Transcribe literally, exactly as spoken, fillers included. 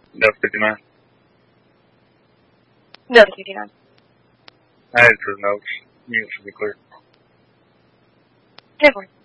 Delta fifty-nine. Delta fifty-nine. I had for notes. Unit should be clear. ten four.